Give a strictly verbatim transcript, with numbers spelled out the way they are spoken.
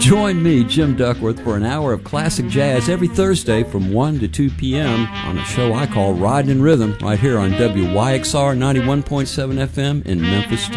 Join me, Jim Duckworth, for an hour of classic jazz every Thursday from one to two p.m. on a show I call Riding in Rhythm right here on W Y X R ninety-one point seven F M in Memphis,